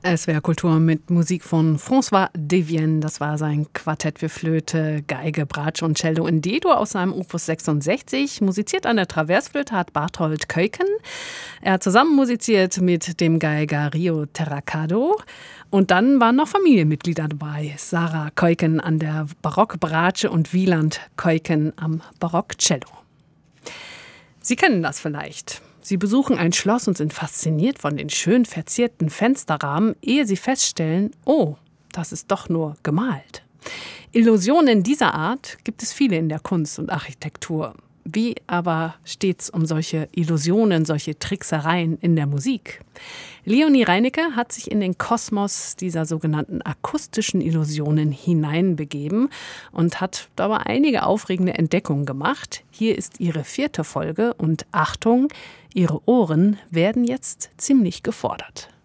SWR Kultur mit Musik von François Devienne. Das war sein Quartett für Flöte, Geige, Bratsche und Cello in D-Dur aus seinem Opus 66. Musiziert an der Traversflöte hat Barthold Keuken. Er hat zusammen musiziert mit dem Geiger Rio Terracado. Und dann waren noch Familienmitglieder dabei. Sarah Keuken an der Barockbratsche und Wieland Keuken am Barockcello. Sie kennen das vielleicht. Sie besuchen ein Schloss und sind fasziniert von den schön verzierten Fensterrahmen, ehe sie feststellen, oh, das ist doch nur gemalt. Illusionen dieser Art gibt es viele in der Kunst und Architektur. Wie aber steht's um solche Illusionen, solche Tricksereien in der Musik? Leonie Reinecke hat sich in den Kosmos dieser sogenannten akustischen Illusionen hineinbegeben und hat dabei einige aufregende Entdeckungen gemacht. Hier ist ihre 4. Folge und Achtung, Ihre Ohren werden jetzt ziemlich gefordert.